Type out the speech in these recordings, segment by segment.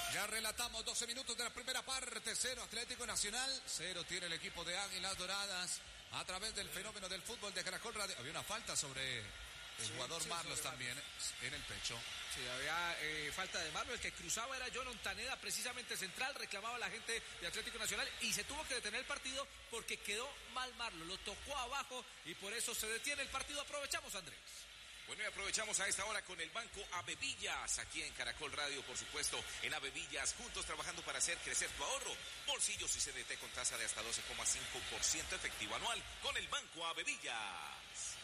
Ya relatamos 12 minutos de la primera parte. 0 Atlético Nacional, 0 tiene el equipo de Águilas Doradas a través del fenómeno del fútbol de Caracol Radio. Había una falta sobre el jugador Marlos también en el pecho. Sí, había falta de Marlos. El que cruzaba era John Ontaneda, precisamente central. Reclamaba a la gente de Atlético Nacional y se tuvo que detener el partido porque quedó mal Marlos. Lo tocó abajo y por eso se detiene el partido. Aprovechamos, Andrés. Bueno, y aprovechamos a esta hora con el Banco Avevillas, aquí en Caracol Radio, por supuesto, en Avevillas, juntos trabajando para hacer crecer tu ahorro. Bolsillos y CDT con tasa de hasta 12,5% efectivo anual con el Banco Avevillas.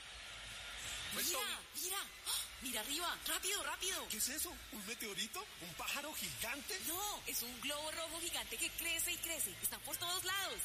Mira arriba, rápido. ¿Qué es eso? ¿Un meteorito? ¿Un pájaro gigante? No, es un globo rojo gigante que crece y crece. Están por todos lados.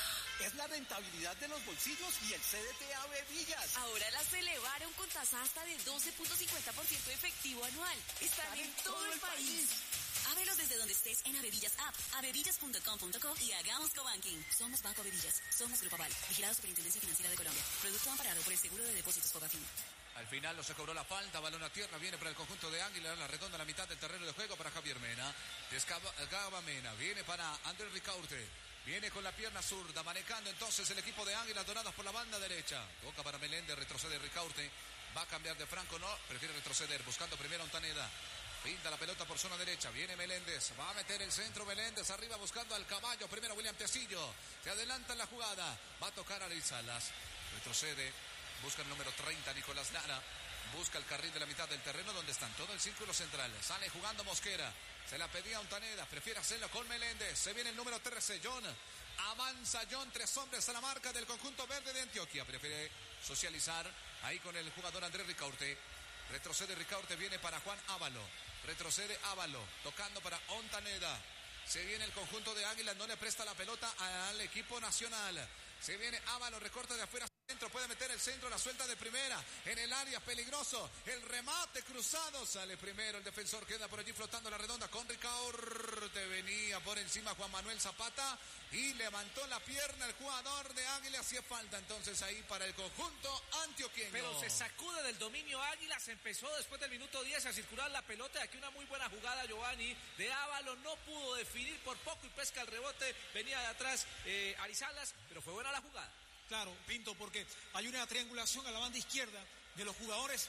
Es la rentabilidad de los bolsillos y el CDT Avevillas. Ahora las elevaron con tasa hasta de 12.50% efectivo anual. Están en todo el país. Ábrelos desde donde estés en Avevillas App, avevillas.com.co y hagamos cobanking. Somos Banco Avevillas, somos Grupo Aval, vigilado Superintendencia Financiera de Colombia. Producto amparado por el Seguro de Depósitos Fogafín. Al final no se cobró la falta, balón a tierra, viene para el conjunto de Águila, la redonda a la mitad del terreno de juego para Javier Mena. Descaba Mena, viene para Andrés Ricaurte. Viene con la pierna zurda, manejando entonces el equipo de Águilas Doradas por la banda derecha. Toca para Meléndez, retrocede Ricaurte. Va a cambiar de Franco, no, prefiere retroceder, buscando primero a Ontaneda. Pinta la pelota por zona derecha, viene Meléndez, va a meter el centro Meléndez, arriba buscando al caballo, primero William Tecillo. Se adelanta en la jugada, va a tocar a Ariel Salas. Retrocede, busca el número 30, Nicolás Lara. Busca el carril de la mitad del terreno donde están todo el círculo central. Sale jugando Mosquera. Se la pedía a Ontaneda. Prefiere hacerlo con Meléndez. Se viene el número 13, John. Avanza John. 3 hombres a la marca del conjunto verde de Antioquia. Prefiere socializar ahí con el jugador Andrés Ricaurte. Retrocede Ricaurte. Viene para Juan Ávalo. Retrocede Ávalo. Tocando para Ontaneda. Se viene el conjunto de Águilas. No le presta la pelota al equipo nacional. Se viene Ávalo. Recorta de afuera. Centro, puede meter el centro, la suelta de primera en el área, peligroso, el remate cruzado, sale primero, el defensor queda por allí flotando la redonda con Ricaurte, venía por encima Juan Manuel Zapata y levantó la pierna el jugador de Águila, hacía falta entonces ahí para el conjunto antioqueño. Pero se sacude del dominio Águilas, empezó después del minuto 10 a circular la pelota, aquí una muy buena jugada Giovanni de Ávalo, no pudo definir por poco y pesca el rebote, venía de atrás Arizalas, pero fue buena la jugada. Claro, Pinto, porque hay una triangulación a la banda izquierda de los jugadores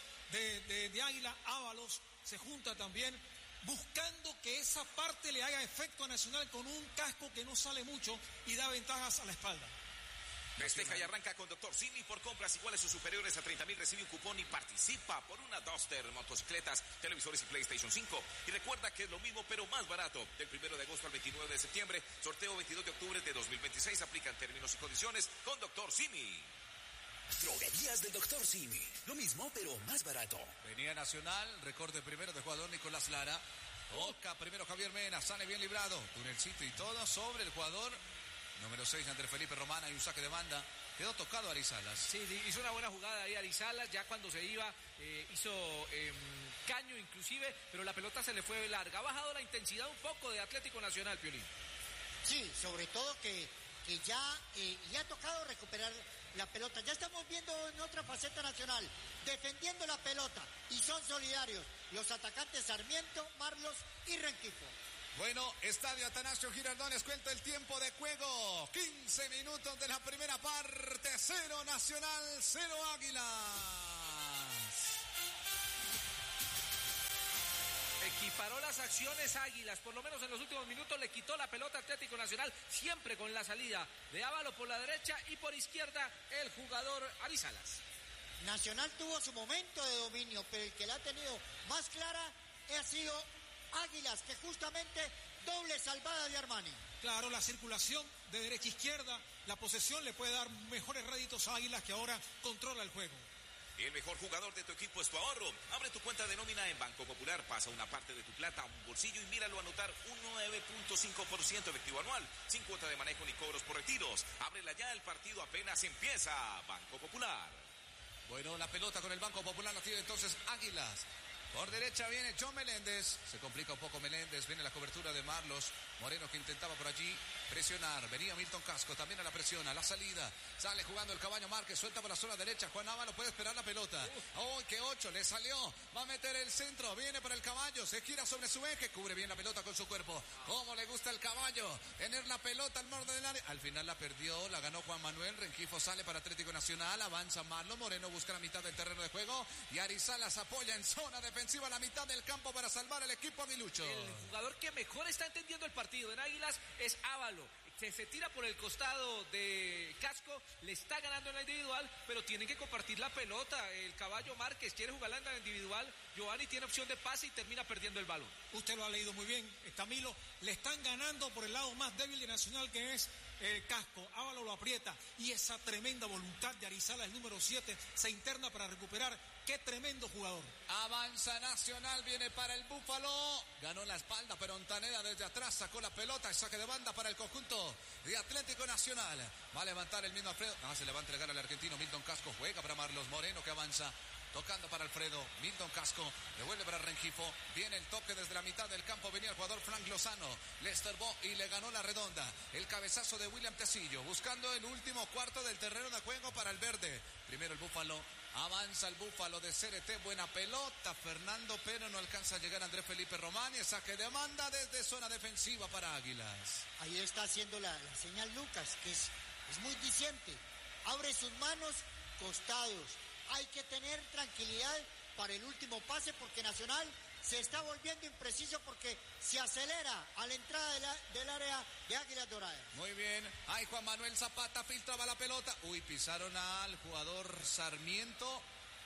de Águila. Ábalos se junta también buscando que esa parte le haga efecto a Nacional con un casco que no sale mucho y da ventajas a la espalda. Festeja y arranca con Dr. Simi por compras iguales o superiores a 30,000. Recibe un cupón y participa por una Duster, motocicletas, televisores y PlayStation 5. Y recuerda que es lo mismo pero más barato. Del 1 de agosto al 29 de septiembre. Sorteo 22 de octubre de 2026. Aplican términos y condiciones con Dr. Simi. Droguerías del Dr. Simi. Lo mismo pero más barato. Venía Nacional, recorte primero de jugador Nicolás Lara. Toca primero Javier Mena, sale bien librado. Tunelcito y todo sobre el jugador número 6, Andrés Felipe Román, hay un saque de banda. Quedó tocado Arizalas. Sí, hizo una buena jugada ahí Arizalas, ya cuando se iba, hizo caño inclusive, pero la pelota se le fue larga. Ha bajado la intensidad un poco de Atlético Nacional, Piolín. Sí, sobre todo que ya ha tocado recuperar la pelota. Ya estamos viendo en otra faceta Nacional, defendiendo la pelota, y son solidarios los atacantes Sarmiento, Marlos y Rengifo. Bueno, Estadio Atanasio Girardones, cuenta el tiempo de juego. 15 minutos de la primera parte. 0 Nacional, 0 Águilas. Equiparó las acciones Águilas, por lo menos en los últimos minutos le quitó la pelota Atlético Nacional, siempre con la salida de Ávalo por la derecha y por izquierda el jugador Arizalas. Nacional tuvo su momento de dominio, pero el que la ha tenido más clara ha sido Águilas, que justamente doble salvada de Armani. Claro, la circulación de derecha a izquierda, la posesión le puede dar mejores réditos a Águilas, que ahora controla el juego. El mejor jugador de tu equipo es tu ahorro. Abre tu cuenta de nómina en Banco Popular, pasa una parte de tu plata a un bolsillo y míralo anotar un 9.5% efectivo anual, sin cuota de manejo ni cobros por retiros. Ábrela ya, el partido apenas empieza. Banco Popular. Bueno, la pelota con el Banco Popular la tiene entonces Águilas. Por derecha viene John Meléndez. Se complica un poco Meléndez. Viene la cobertura de Marlos Moreno, que intentaba por allí presionar. Venía Milton Casco también a la presión, a la salida. Sale jugando el Caballo Márquez. Suelta por la zona derecha. Juan Ávalo puede esperar la pelota. ¡Oh, qué 8! Le salió. Va a meter el centro. Viene para el Caballo. Se gira sobre su eje. Cubre bien la pelota con su cuerpo. ¿Cómo le gusta al Caballo tener la pelota al borde del área? Al final la perdió. La ganó Juan Manuel. Rengifo sale para Atlético Nacional. Avanza Marlon Moreno. Busca la mitad del terreno de juego. Y Arizalas apoya en zona defensiva a la mitad del campo para salvar al equipo aguilucho. El jugador que mejor está entendiendo el partido en Águilas es Ávalo. Se tira por el costado de Casco, le está ganando en la individual, pero tienen que compartir la pelota. El Caballo Márquez quiere jugarla en la individual. Giovanni tiene opción de pase y termina perdiendo el balón. Usted lo ha leído muy bien, Camilo. Le están ganando por el lado más débil de Nacional, que es Casco. Ávalo lo aprieta y esa tremenda voluntad de Arizalas, el número 7, se interna para recuperar. ¡Qué tremendo jugador! Avanza Nacional, viene para el Búfalo. Ganó la espalda, pero Ontaneda desde atrás sacó la pelota. Saque de banda para el conjunto de Atlético Nacional. Va a levantar el mismo Alfredo. Se le va a entregar al argentino Milton Casco. Juega para Marlos Moreno, que avanza. Tocando para Alfredo, Milton Casco, devuelve para Rengifo, viene el toque desde la mitad del campo, venía el jugador Frank Lozano, le estorbó y le ganó la redonda. El cabezazo de William Tecillo, buscando el último cuarto del terreno de juego para el verde. Primero el Búfalo, avanza el Búfalo de CRT, buena pelota, Fernando, pero no alcanza a llegar Andrés Felipe Román y saque de banda desde zona defensiva para Águilas. Ahí está haciendo la señal Lucas, que es muy diciente. Abre sus manos, costados. Hay que tener tranquilidad para el último pase porque Nacional se está volviendo impreciso porque se acelera a la entrada del área de Águilas Doradas. Muy bien, ahí Juan Manuel Zapata filtraba la pelota. Pisaron al jugador Sarmiento.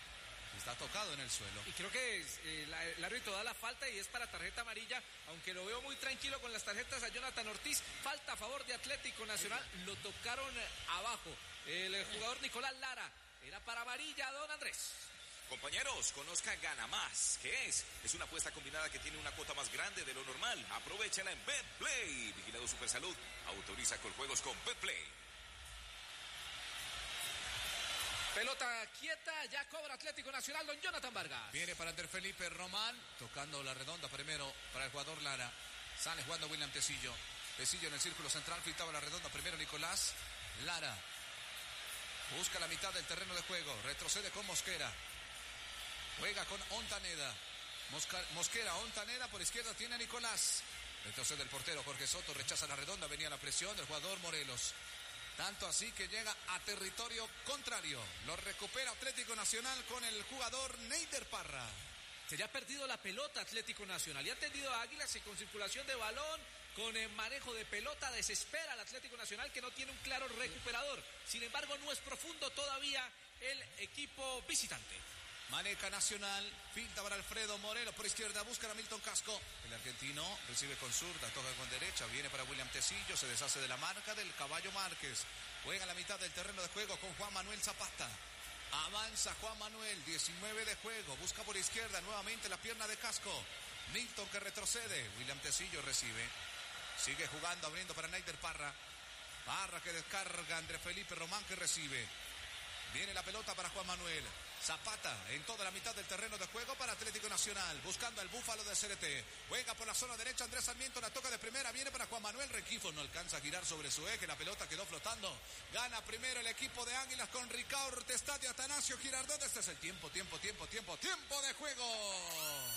Está tocado en el suelo. Y creo que el árbitro da la falta y es para tarjeta amarilla, aunque lo veo muy tranquilo con las tarjetas a Jonathan Ortiz. Falta a favor de Atlético Nacional, lo tocaron abajo. El jugador Nicolás Lara. Era para amarilla, don Andrés. Compañeros, conozca Gana Más. ¿Qué es? Es una apuesta combinada que tiene una cuota más grande de lo normal. Aprovechala en BetPlay. Vigilado Supersalud. Autoriza con juegos con BetPlay. Pelota quieta, ya cobra Atlético Nacional, don Jonathan Vargas. Viene para Andrés Felipe Román, tocando la redonda primero para el jugador Lara. Sale jugando William Tecillo. Tecillo en el círculo central, filtraba la redonda primero Nicolás Lara. Busca la mitad del terreno de juego. Retrocede con Mosquera. Juega con Ontaneda. Mosquera, Ontaneda. Por izquierda tiene a Nicolás. Retrocede el portero Jorge Soto. Rechaza la redonda. Venía la presión del jugador Morelos. Tanto así que llega a territorio contrario. Lo recupera Atlético Nacional con el jugador Neider Parra. Se le ha perdido la pelota Atlético Nacional. Y ha tendido a Águilas y con circulación de balón, con el manejo de pelota, desespera al Atlético Nacional que no tiene un claro recuperador. Sin embargo, no es profundo todavía el equipo visitante. Maneja Nacional, finta para Alfredo Moreno por izquierda, busca a Milton Casco. El argentino recibe con zurda, toca con derecha, viene para William Tecillo, se deshace de la marca del Caballo Márquez. Juega a la mitad del terreno de juego con Juan Manuel Zapata. Avanza Juan Manuel, 19 de juego, busca por izquierda nuevamente la pierna de Casco. Milton que retrocede, William Tecillo recibe. Sigue jugando, abriendo para Neider Parra. Parra que descarga, Andrés Felipe Román que recibe. Viene la pelota para Juan Manuel. Zapata en toda la mitad del terreno de juego para Atlético Nacional. Buscando al Búfalo de CRT. Juega por la zona derecha Andrés Sarmiento. La toca de primera. Viene para Juan Manuel. Rengifo no alcanza a girar sobre su eje. La pelota quedó flotando. Gana primero el equipo de Águilas con Ricardo Estadio Atanasio Girardot. Este es el tiempo de juego.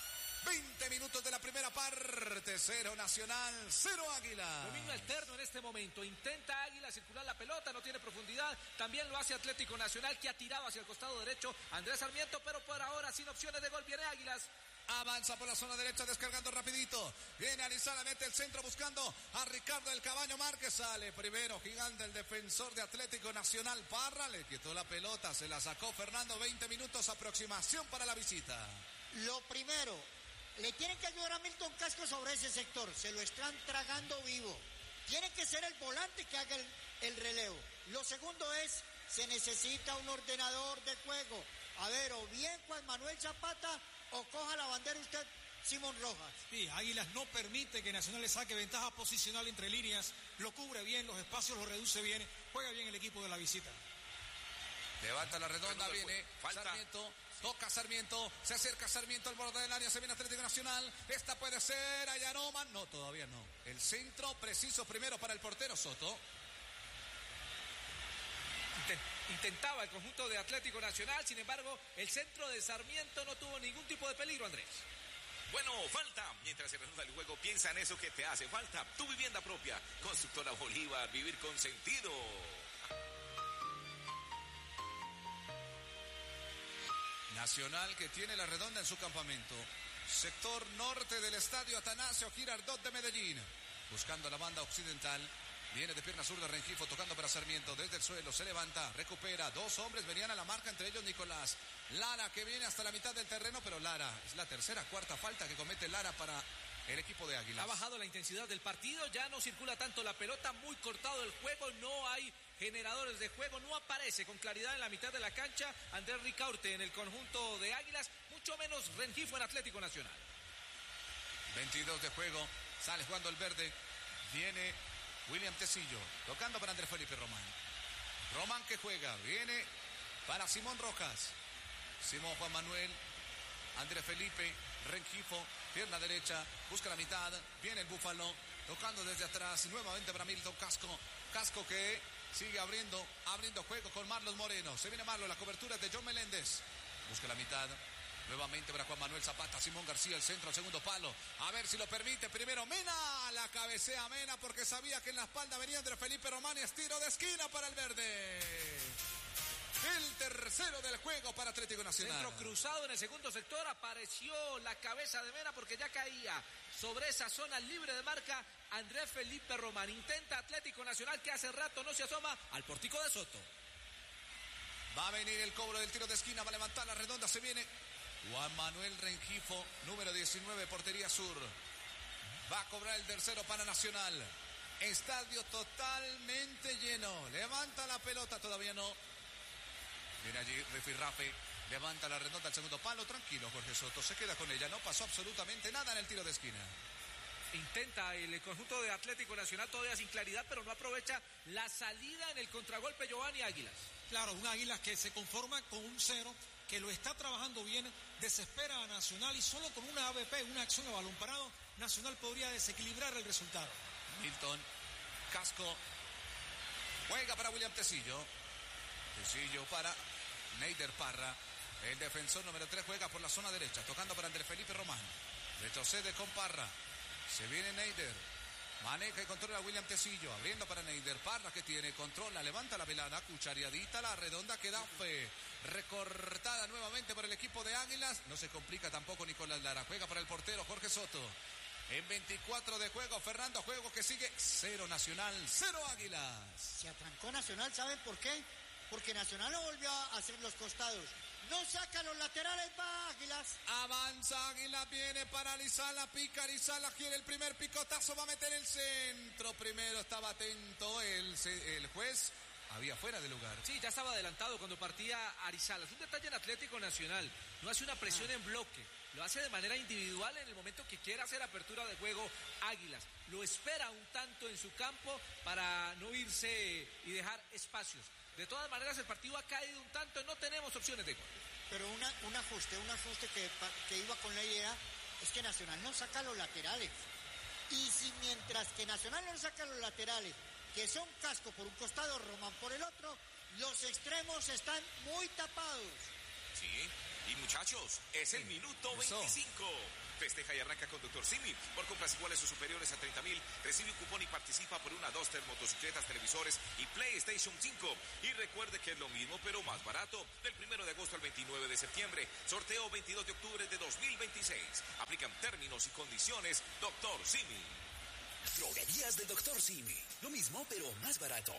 20 minutos de la primera parte, 0 Nacional, 0 Águila. Dominio alterno en este momento, intenta Águila circular la pelota, no tiene profundidad, también lo hace Atlético Nacional que ha tirado hacia el costado derecho Andrés Sarmiento, pero por ahora sin opciones de gol, viene Águilas. Avanza por la zona derecha, descargando rapidito. Viene Arizala, mete el centro buscando a Ricardo del Caballo Márquez. Sale primero, gigante el defensor de Atlético Nacional, Parra. Le quitó la pelota, se la sacó Fernando. 20 minutos, aproximación para la visita. Lo primero, le tienen que ayudar a Milton Casco sobre ese sector. Se lo están tragando vivo. Tiene que ser el volante que haga el relevo. Lo segundo es, se necesita un ordenador de juego. A ver, o bien Juan Manuel Zapata o coja la bandera usted, Simón Rojas. Sí, Águilas no permite que Nacional le saque ventaja posicional entre líneas, lo cubre bien, los espacios los reduce bien, juega bien el equipo de la visita. Levanta la redonda, viene falta. Sarmiento, toca Sarmiento, se acerca Sarmiento al borde del área, se viene Atlético Nacional, esta puede ser Ayanoma, no, todavía no. El centro preciso primero para el portero Soto. Intentaba el conjunto de Atlético Nacional, sin embargo, el centro de Sarmiento no tuvo ningún tipo de peligro, Andrés. Bueno, falta. Mientras se reanuda el juego, piensa en eso que te hace falta. Tu vivienda propia. Constructora Bolívar, vivir con sentido. Nacional que tiene la redonda en su campamento. Sector norte del estadio Atanasio Girardot de Medellín. Buscando la banda occidental. Viene de pierna zurda Rengifo, tocando para Sarmiento. Desde el suelo se levanta, recupera. Dos hombres venían a la marca, entre ellos Nicolás Lara, que viene hasta la mitad del terreno. Pero Lara, es la tercera, cuarta falta que comete Lara para el equipo de Águilas. Ha bajado la intensidad del partido, ya no circula tanto la pelota, muy cortado el juego, no hay generadores de juego, no aparece con claridad en la mitad de la cancha Andrés Ricaurte en el conjunto de Águilas, mucho menos Rengifo en Atlético Nacional. 22 de juego, sale jugando el verde, viene William Tecillo, tocando para Andrés Felipe Román. Román que juega, viene para Simón Rojas. Simón Juan Manuel, Andrés Felipe, Rengifo, pierna derecha, busca la mitad, viene el Búfalo, tocando desde atrás, nuevamente para Milton Casco. Casco que sigue abriendo juego con Marlos Moreno. Se viene Marlos, la cobertura es de John Meléndez. Busca la mitad. Nuevamente para Juan Manuel Zapata, Simón García, el centro, al segundo palo. A ver si lo permite. Primero Mena, la cabecea Mena porque sabía que en la espalda venía Andrés Felipe Román y es tiro de esquina para el verde. El tercero del juego para Atlético Nacional. Centro cruzado en el segundo sector, apareció la cabeza de Mena porque ya caía sobre esa zona libre de marca Andrés Felipe Román. Intenta Atlético Nacional que hace rato no se asoma al pórtico de Soto. Va a venir el cobro del tiro de esquina, va a levantar la redonda, se viene Juan Manuel Rengifo, número 19, portería sur. Va a cobrar el tercero para Nacional. Estadio totalmente lleno. Levanta la pelota, todavía no. Viene allí Rifirrafe, levanta la redonda al segundo palo. Tranquilo, Jorge Soto, se queda con ella. No pasó absolutamente nada en el tiro de esquina. Intenta el conjunto de Atlético Nacional todavía sin claridad, pero no aprovecha la salida en el contragolpe Giovanni Águilas. Claro, un Águilas que se conforma con un 0, que lo está trabajando bien, desespera a Nacional y solo con una ABP, una acción a balón parado, Nacional podría desequilibrar el resultado. Milton, Casco, juega para William Tecillo. Tecillo para Neider Parra. El defensor número 3 juega por la zona derecha, tocando para Andrés Felipe Román. Retrocede con Parra. Se viene Neider. Maneja y controla a William Tecillo. Abriendo para Neider. Parra que tiene, controla, levanta la velada, cuchareadita, la redonda queda recortada nuevamente por el equipo de Águilas. No se complica tampoco Nicolás Lara. Juega para el portero Jorge Soto. En 24 de juego, Fernando, juego que sigue 0 Nacional, 0 Águilas. Se atrancó Nacional, ¿saben por qué? Porque Nacional no volvió a hacer los costados. No saca los laterales, va Águilas. Avanza Águilas, viene para Arizala, pica Arizala, quiere el primer picotazo, va a meter el centro. Primero estaba atento el juez, había fuera de lugar. Sí, ya estaba adelantado cuando partía Arizala. Es un detalle en Atlético Nacional, no hace una presión en bloque, lo hace de manera individual en el momento que quiera hacer apertura de juego Águilas. Lo espera un tanto en su campo para no irse y dejar espacios. De todas maneras, el partido ha caído un tanto, no tenemos opciones de gol. Pero un ajuste que iba con la idea es que Nacional no saca los laterales. Y si mientras que Nacional no saca los laterales, que son Casco por un costado, Román por el otro, los extremos están muy tapados. Sí, y muchachos, es el minuto 25. Festeja y arranca con Dr. Simi. Por compras iguales o superiores a 30,000, recibe un cupón y participa por una Duster, motocicletas, televisores y PlayStation 5. Y recuerde que es lo mismo, pero más barato. Del 1 de agosto al 29 de septiembre. Sorteo 22 de octubre de 2026. Aplican términos y condiciones. Dr. Simi. Droguerías del Dr. Simi. Lo mismo, pero más barato.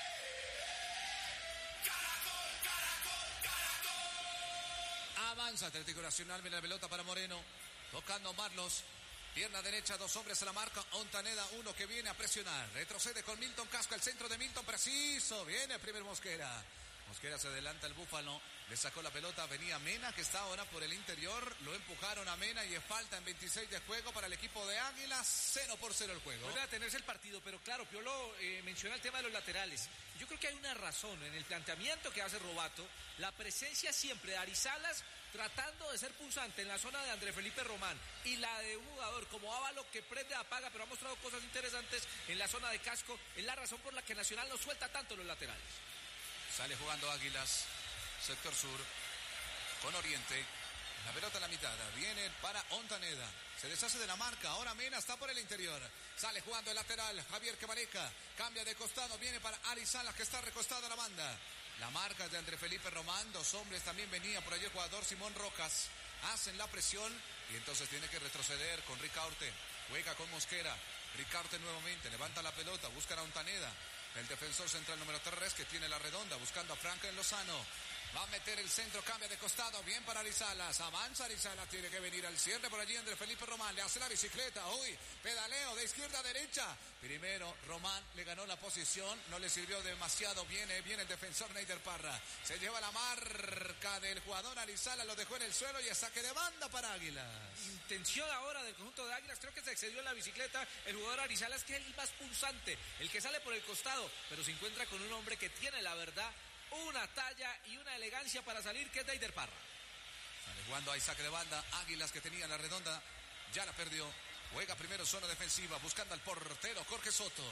Avanza Atlético Nacional, viene la pelota para Moreno. Tocando Marlos, pierna derecha, dos hombres a la marca, Ontaneda, uno que viene a presionar, retrocede con Milton Casco, el centro de Milton, preciso, viene el primer Mosquera. Mosquera se adelanta el Búfalo, le sacó la pelota, venía Mena que está ahora por el interior, lo empujaron a Mena y es falta en 26 de juego para el equipo de Águilas, 0-0 el juego. Vuelve a tenerse el partido, pero claro, Piolo menciona el tema de los laterales. Yo creo que hay una razón en el planteamiento que hace Robato, la presencia siempre de Arizalas tratando de ser punzante en la zona de André Felipe Román y la de un jugador como Ávalo que prende, apaga, pero ha mostrado cosas interesantes en la zona de Casco, es la razón por la que Nacional no suelta tanto los laterales. Sale jugando Águilas, sector sur, con Oriente. La pelota a la mitad, viene para Ontaneda. Se deshace de la marca, ahora Mena está por el interior. Sale jugando el lateral, Javier Quemaneca. Cambia de costado, viene para Ari Salas que está recostado a la banda. La marca de André Felipe Román, dos hombres también venía por allí el jugador Simón Rojas. Hacen la presión y entonces tiene que retroceder con Ricaurte. Juega con Mosquera. Ricaurte nuevamente, levanta la pelota, busca a Ontaneda. El defensor central número 3 que tiene la redonda, buscando a Franklin Lozano. Va a meter el centro, cambia de costado, bien para Arizalas, avanza Arizalas, tiene que venir al cierre por allí André Felipe Román, le hace la bicicleta, uy, pedaleo de izquierda a derecha. Primero Román le ganó la posición, no le sirvió demasiado, viene el defensor Neider Parra, se lleva la marca del jugador Arizalas, lo dejó en el suelo y es saque de banda para Águilas. Intención ahora del conjunto de Águilas, creo que se excedió en la bicicleta el jugador Arizalas, que es el más punzante, el que sale por el costado, pero se encuentra con un hombre que tiene la verdad, una talla y una elegancia para salir, que es Neider Parra. Sale jugando ahí saque de banda. Águilas que tenía la redonda, ya la perdió. Juega primero zona defensiva, buscando al portero Jorge Soto.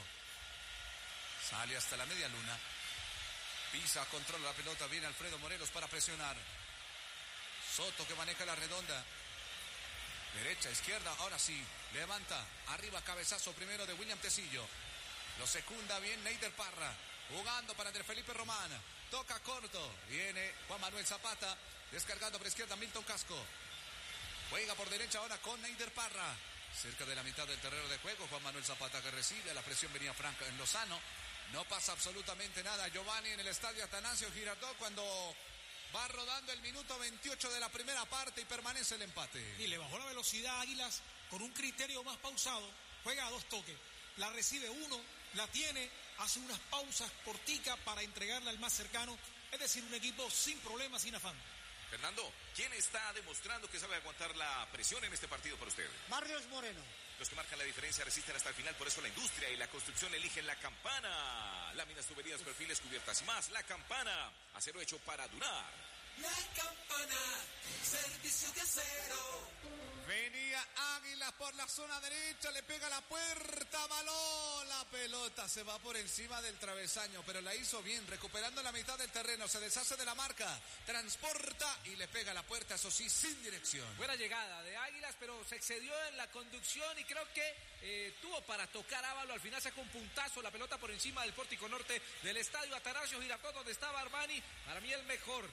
Sale hasta la media luna. Pisa, controla la pelota, viene Alfredo Morelos para presionar. Soto que maneja la redonda. Derecha, izquierda, ahora sí. Levanta, arriba, cabezazo primero de William Tecillo. Lo secunda bien Neider Parra. Jugando para André Felipe Román. Toca corto. Viene Juan Manuel Zapata. Descargando por izquierda Milton Casco. Juega por derecha ahora con Neider Parra. Cerca de la mitad del terreno de juego. Juan Manuel Zapata que recibe. La presión venía franca en Lozano. No pasa absolutamente nada. Giovanni en el estadio Atanasio Girardot cuando va rodando el minuto 28 de la primera parte y permanece el empate. Y le bajó la velocidad a Águilas con un criterio más pausado. Juega a 2 toques. La recibe uno, la tiene, hace unas pausas corticas para entregarla al más cercano. Es decir, un equipo sin problemas, sin afán. Fernando, ¿quién está demostrando que sabe aguantar la presión en este partido para usted? Marlos Moreno. Los que marcan la diferencia resisten hasta el final, por eso la industria y la construcción eligen La Campana. Láminas, tuberías, perfiles, cubiertas y más. La Campana, acero hecho para durar. La Campana, servicio de acero. Venía Águilas por la zona derecha, le pega la puerta, balón, la pelota se va por encima del travesaño, pero la hizo bien, recuperando la mitad del terreno, se deshace de la marca, transporta y le pega la puerta, eso sí, sin dirección. Buena llegada de Águilas, pero se excedió en la conducción y creo que tuvo para tocar Ávalo, al final sacó un puntazo, la pelota por encima del pórtico norte del estadio Atanasio Girardot, donde estaba Armani. Para mí el mejor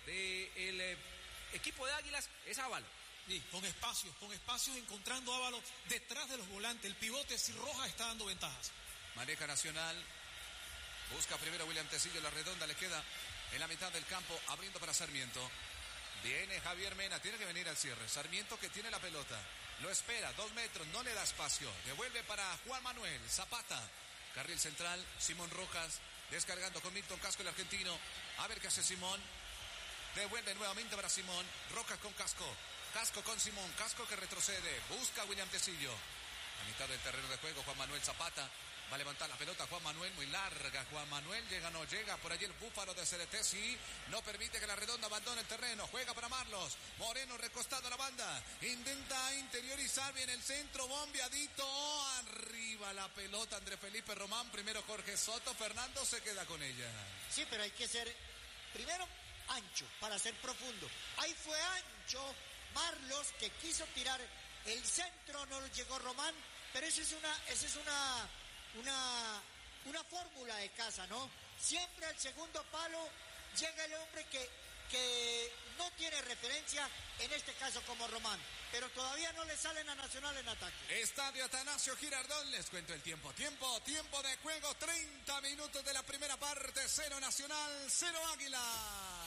del equipo de Águilas es Ávalo. Sí, con espacios encontrando a Ávalo detrás de los volantes. El pivote si Roja está dando ventajas. Maneja Nacional. Busca primero William Tecillo, la redonda le queda en la mitad del campo, abriendo para Sarmiento. Viene Javier Mena, tiene que venir al cierre. Sarmiento que tiene la pelota. Lo espera, 2 metros, no le da espacio. Devuelve para Juan Manuel Zapata. Carril central, Simón Rojas. Descargando con Milton Casco el argentino. A ver qué hace Simón. Devuelve nuevamente para Simón. Rojas con Casco. Casco con Simón, Casco que retrocede, busca a William Tecillo. A mitad del terreno de juego, Juan Manuel Zapata va a levantar la pelota, Juan Manuel muy larga, Juan Manuel llega, no llega, por allí el búfalo de CDT, sí, no permite que la redonda abandone el terreno, juega para Marlos, Moreno recostado a la banda, intenta interiorizar bien el centro, bombeadito, arriba la pelota, André Felipe Román, primero Jorge Soto, Fernando se queda con ella. Sí, pero hay que ser, primero, ancho, para ser profundo. Ahí fue ancho Marlos, que quiso tirar el centro, no llegó Román, pero esa es una fórmula de casa, ¿no? Siempre al segundo palo llega el hombre que no tiene referencia, en este caso como Román, pero todavía no le salen a Nacional en ataque. Estadio Atanasio Girardot, les cuento el tiempo de juego, 30 minutos de la primera parte, 0 Nacional, 0 Águilas.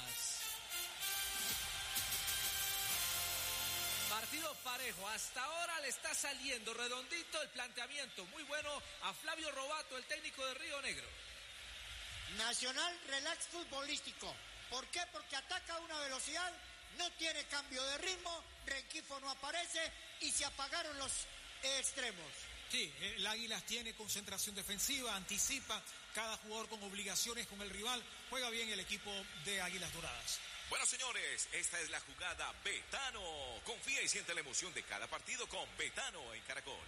Partido parejo, hasta ahora le está saliendo redondito el planteamiento, muy bueno a Flavio Robato, el técnico de Río Negro. Nacional relax futbolístico, ¿por qué? Porque ataca a una velocidad, no tiene cambio de ritmo, Renquifo no aparece y se apagaron los extremos. Sí, el Águilas tiene concentración defensiva, anticipa cada jugador con obligaciones con el rival, juega bien el equipo de Águilas Doradas. Bueno, señores, esta es la jugada Betano. Confía y siente la emoción de cada partido con Betano en Caracol.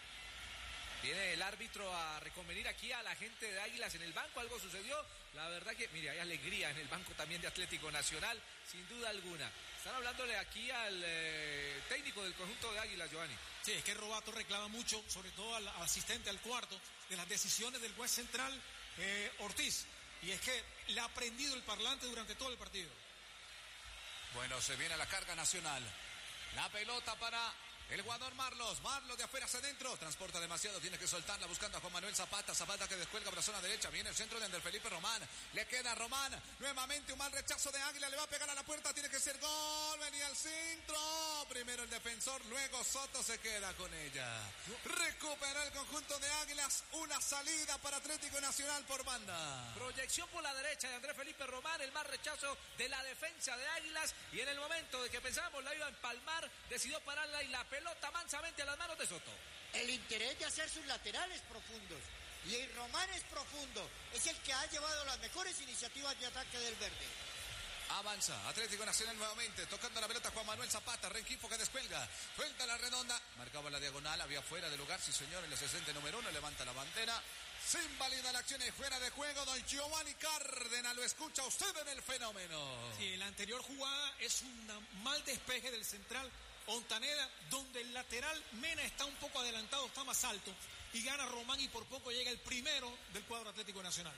Viene el árbitro a reconvenir aquí a la gente de Águilas en el banco. Algo sucedió. La verdad que, mire, hay alegría en el banco también de Atlético Nacional, sin duda alguna. Están hablándole aquí al técnico del conjunto de Águilas, Giovanni. Sí, es que Robato reclama mucho, sobre todo al asistente, al cuarto, de las decisiones del juez central, Ortiz. Y es que le ha prendido el parlante durante todo el partido. Bueno, se viene la carga nacional. La pelota para el jugador Marlos de afuera hacia adentro, transporta demasiado, tiene que soltarla buscando a Juan Manuel Zapata que descuelga por la zona derecha, viene el centro de Ander Felipe Román, le queda Román, nuevamente un mal rechazo de Águila, le va a pegar a la puerta, tiene que ser gol, venía al centro, primero el defensor, luego Soto se queda con ella, recupera el conjunto de Águilas, una salida para Atlético Nacional por banda. Proyección por la derecha de Andrés Felipe Román, el más rechazo de la defensa de Águilas, y en el momento de que pensábamos la iba a empalmar, decidió pararla y la pelota mansamente a las manos de Soto. El interés de hacer sus laterales profundos. Y el Román es profundo. Es el que ha llevado las mejores iniciativas de ataque del verde. Avanza Atlético Nacional nuevamente, tocando la pelota Juan Manuel Zapata, Rengifo que descuelga, suelta la redonda, marcaba la diagonal, había fuera de lugar, sí señor, en el 60 número 1, levanta la bandera, se invalida la acción y fuera de juego, don Giovanni Cárdenas, lo escucha usted en el fenómeno. Sí, la anterior jugada es un mal despeje del central Ontaneda, donde el lateral Mena está un poco adelantado, está más alto, y gana Román y por poco llega el primero del cuadro Atlético Nacional.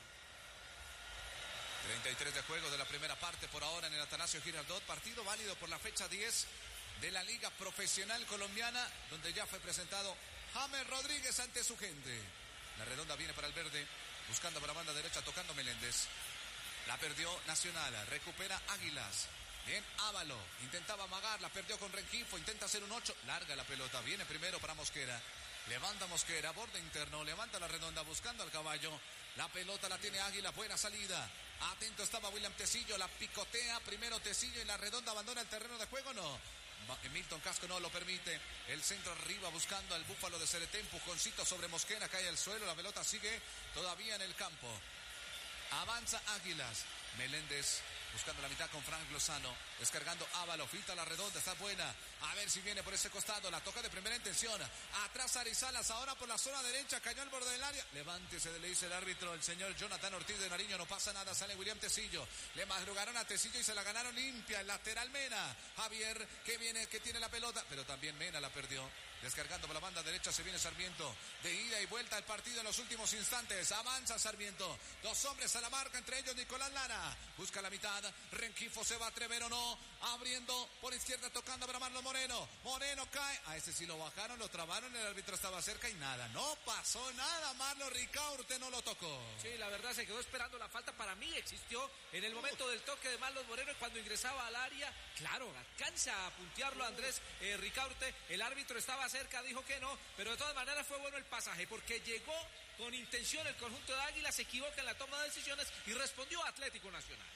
33 de juego de la primera parte por ahora en el Atanasio Girardot, partido válido por la fecha 10 de la Liga Profesional Colombiana, donde ya fue presentado James Rodríguez ante su gente. La redonda viene para el verde, buscando para la banda derecha, tocando Meléndez. La perdió Nacional, recupera Águilas. Bien, Ávalo, intentaba amagar, la perdió con Rengifo, intenta hacer un 8, larga la pelota, viene primero para Mosquera, levanta Mosquera, borde interno, levanta la redonda buscando al caballo, la pelota la tiene Águila, buena salida, atento estaba William Tecillo, la picotea, primero Tecillo y la redonda abandona el terreno de juego, no, Milton Casco no lo permite, el centro arriba buscando al Búfalo de Cereté, empujoncito sobre Mosquera, cae al suelo, la pelota sigue todavía en el campo, avanza Águilas, Meléndez buscando la mitad con Frank Lozano, descargando Ávalo, filtra la redonda, está buena, a ver si viene por ese costado, la toca de primera intención, atrás Arizalas, ahora por la zona derecha, cayó al borde del área, levántese, le dice el árbitro, el señor Jonathan Ortiz de Nariño, no pasa nada, sale William Tecillo, le madrugaron a Tecillo y se la ganaron limpia, el lateral Mena, Javier, que viene, que tiene la pelota, pero también Mena la perdió, descargando por la banda derecha, se viene Sarmiento, de ida y vuelta al partido en los últimos instantes, avanza Sarmiento, dos hombres a la marca, entre ellos Nicolás Lara, busca la mitad, Rengifo se va a atrever o no, abriendo por izquierda, tocando para Marlon Moreno, Moreno cae, a ese sí lo bajaron, lo trabaron, el árbitro estaba cerca y nada, no pasó nada, Marlon Ricaurte no lo tocó. Sí, la verdad se quedó esperando la falta, para mí existió en el momento del toque de Marlon Moreno y cuando ingresaba al área, claro, alcanza a puntearlo Andrés Ricaurte, el árbitro estaba cerca, dijo que no, pero de todas maneras fue bueno el pasaje, porque llegó con intención el conjunto de Águila, se equivoca en la toma de decisiones y respondió a Atlético Nacional.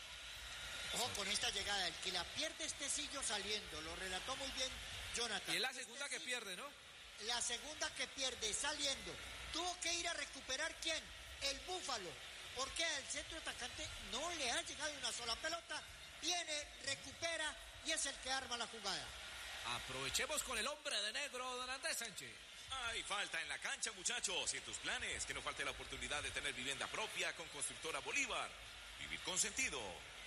Ojo con esta llegada, el que la pierde es Tecillo saliendo, lo relató muy bien Jonathan. Y es la segunda que pierde, ¿no? La segunda que pierde, saliendo. Tuvo que ir a recuperar, ¿quién? El Búfalo, porque al centro atacante no le ha llegado una sola pelota, viene, recupera y es el que arma la jugada. Aprovechemos con el hombre de negro, don Andrés Sánchez. Hay falta en la cancha, muchachos, y en tus planes, que no falte la oportunidad de tener vivienda propia con Constructora Bolívar. Vivir con sentido.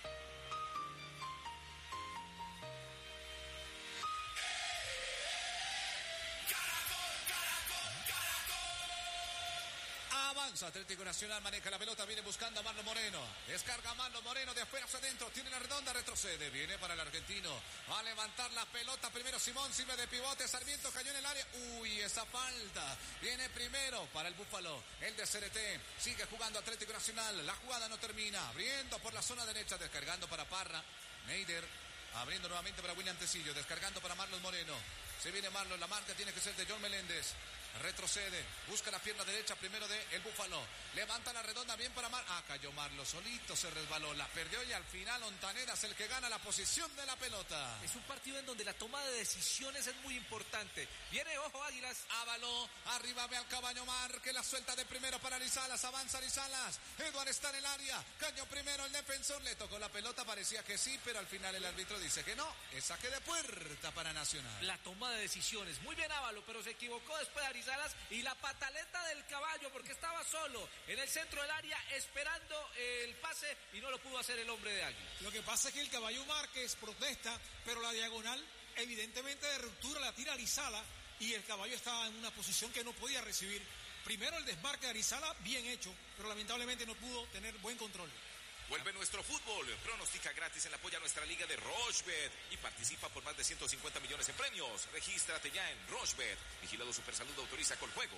Avanza Atlético Nacional, maneja la pelota, viene buscando a Marlon Moreno, descarga a Marlon Moreno de afuera hacia adentro, tiene la redonda, retrocede, viene para el argentino, va a levantar la pelota, primero Simón, sirve de pivote, Sarmiento cayó en el área, uy, esa falta, viene primero para el Búfalo, el de Cereté, sigue jugando Atlético Nacional, la jugada no termina, abriendo por la zona derecha, descargando para Parra, Neider, abriendo nuevamente para William Tecillo, descargando para Marlon Moreno, se viene Marlon, la marca tiene que ser de John Meléndez, retrocede, busca la pierna derecha primero de el Búfalo, levanta la redonda bien para cayó Marlo, solito se resbaló, la perdió y al final Ontaneda es el que gana la posición de la pelota. Es un partido en donde la toma de decisiones es muy importante. Viene, ojo, Águilas. Ávalo, arriba ve al Caballo Mar, que la suelta de primero para Arizalas, avanza Arizalas, Eduard está en el área, cañó primero el defensor, le tocó la pelota, parecía que sí, pero al final el árbitro dice que no, es saque de puerta para Nacional. La toma de decisiones, muy bien Ávalo, pero se equivocó después de Arizalas y la pataleta del Caballo, porque estaba solo en el centro del área esperando el pase y no lo pudo hacer el hombre de Águila. Lo que pasa es que el Caballo Márquez protesta, pero la diagonal evidentemente de ruptura la tira Arizala y el Caballo estaba en una posición que no podía recibir. Primero el desmarque de Arizala, bien hecho, pero lamentablemente no pudo tener buen control. Vuelve nuestro fútbol. Pronostica gratis en la apoya a nuestra liga de Rochebet y participa por más de 150 millones en premios. Regístrate ya en Rochebet. Vigilado Supersalud, autoriza con juegos.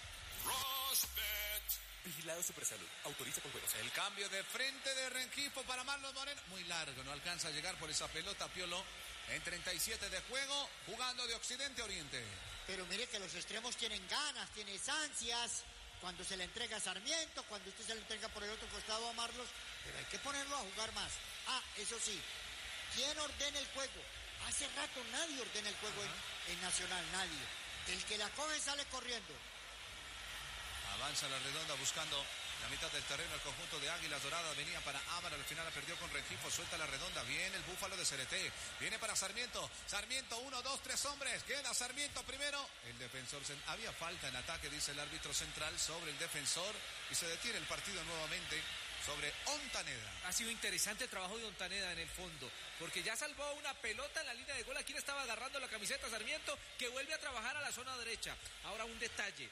Rochebet. Vigilado Supersalud, autoriza con juegos. El cambio de frente de Rengifo para Marlos Moreno. Muy largo, no alcanza a llegar por esa pelota Piolo. En 37 de juego, jugando de occidente a oriente. Pero mire que los extremos tienen ganas, tienen ansias. Cuando se le entrega a Sarmiento, cuando usted se le entrega por el otro costado a Marlos, pero hay que ponerlo a jugar más. Eso sí, ¿quién ordena el juego? Hace rato nadie ordena el juego en Nacional, nadie. El que la coge sale corriendo. Avanza la redonda buscando la mitad del terreno, el conjunto de Águilas Doradas venía para Ámara, al final la perdió con Rengifo, suelta la redonda, viene el Búfalo de Cereté, viene para Sarmiento, 1, 2, 3 hombres, queda Sarmiento primero, el defensor, había falta en ataque, dice el árbitro central, sobre el defensor y se detiene el partido nuevamente sobre Ontaneda. Ha sido interesante el trabajo de Ontaneda en el fondo, porque ya salvó una pelota en la línea de gol, aquí le estaba agarrando la camiseta Sarmiento, que vuelve a trabajar a la zona derecha. Ahora un detalle,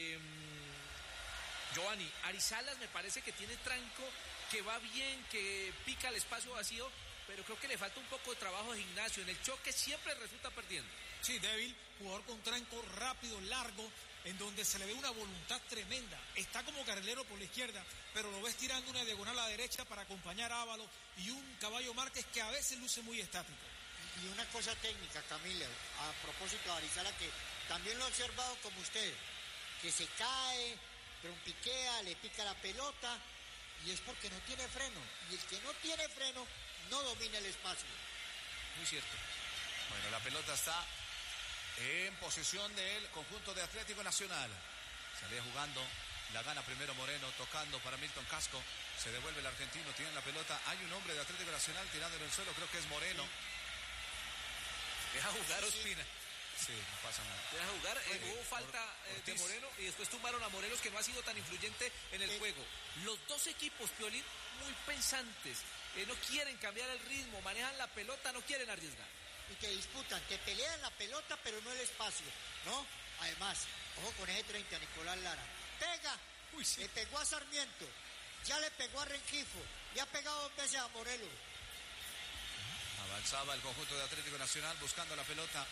Giovanni, Arizalas me parece que tiene tranco, que va bien, que pica el espacio vacío, pero creo que le falta un poco de trabajo de gimnasio. En el choque siempre resulta perdiendo. Sí, débil, jugador con tranco rápido, largo, en donde se le ve una voluntad tremenda. Está como carrilero por la izquierda, pero lo ves tirando una diagonal a la derecha para acompañar a Ávalo y un Caballo Márquez que a veces luce muy estático. Y una cosa técnica, Camilo, a propósito de Arizala, que también lo he observado como usted, que se cae, trompiquea, le pica la pelota y es porque no tiene freno. Y el que no tiene freno no domina el espacio. Muy cierto. Bueno, la pelota está en posesión del conjunto de Atlético Nacional. Salía jugando, la gana primero Moreno, tocando para Milton Casco. Se devuelve el argentino, tiene la pelota. Hay un hombre de Atlético Nacional tirando en el suelo, creo que es Moreno. Deja jugar Ospina. Sí, no pasa nada. Deja jugar, hubo falta de Moreno y después tumbaron a Morelos, que no ha sido tan influyente en el juego. Los dos equipos, Piolín, muy pensantes, no quieren cambiar el ritmo, manejan la pelota, no quieren arriesgar. Y te disputan, te pelean la pelota, pero no el espacio, ¿no? Además, ojo con ese 30, Nicolás Lara. Pega, sí. Le pegó a Sarmiento, ya le pegó a Rengifo, le ha pegado 2 veces a Morelos. Avanzaba el conjunto de Atlético Nacional buscando la pelota.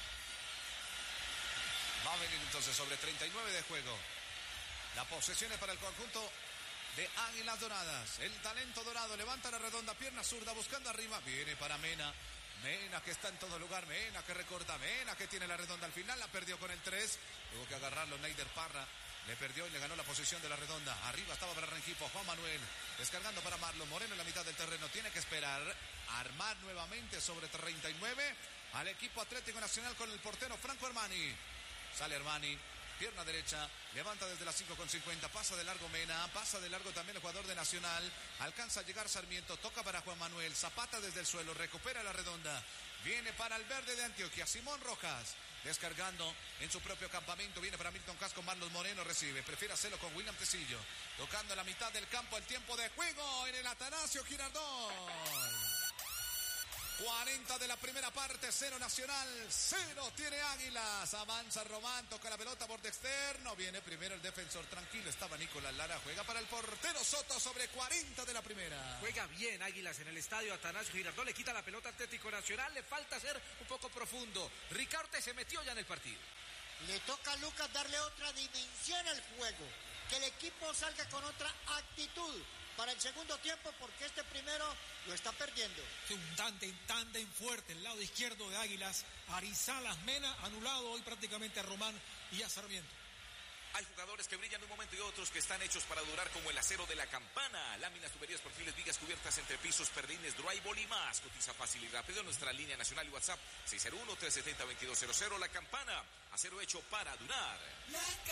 Va a venir entonces sobre 39 de juego. La posesión es para el conjunto de Águilas Doradas. El talento dorado levanta la redonda, pierna zurda buscando arriba. Viene para Mena. Mena que está en todo lugar. Mena que recorta. Mena que tiene la redonda al final. La perdió con el 3. Tuvo que agarrarlo Neider Parra. Le perdió y le ganó la posición de la redonda. Arriba estaba para Rengifo. Juan Manuel descargando para Marlon Moreno en la mitad del terreno. Tiene que esperar. Armar nuevamente sobre 39 al equipo Atlético Nacional con el portero Franco Armani. Sale Armani, pierna derecha, levanta desde las 5:50, pasa de largo Mena, pasa de largo también el jugador de Nacional, alcanza a llegar Sarmiento, toca para Juan Manuel, Zapata desde el suelo, recupera la redonda, viene para el verde de Antioquia, Simón Rojas, descargando en su propio campamento, viene para Milton Casco, Marlos Moreno recibe, prefiere hacerlo con William Tecillo, tocando en la mitad del campo el tiempo de juego en el Atanasio Girardot. 40 de la primera parte, 0 Nacional, 0 tiene Águilas. Avanza Román, toca la pelota borde externo. Viene primero el defensor, tranquilo estaba Nicolás Lara. Juega para el portero Soto sobre 40 de la primera. Juega bien Águilas en el estadio Atanasio Girardot. Le quita la pelota Atlético Nacional. Le falta ser un poco profundo. Ricaurte se metió ya en el partido. Le toca a Lucas darle otra dimensión al juego. Que el equipo salga con otra actitud para el segundo tiempo porque este primero lo está perdiendo. Un tándem fuerte, el lado izquierdo de Águilas. Arizalas Mena, anulado hoy prácticamente a Román y a Sarmiento. Hay jugadores que brillan de un momento y otros que están hechos para durar como el acero de la campana. Láminas, tuberías, perfiles, vigas cubiertas entre pisos, perdines, drywall y más. Cotiza fácil y rápido en nuestra línea nacional y WhatsApp 601-370-2200. La Campana, acero hecho para durar.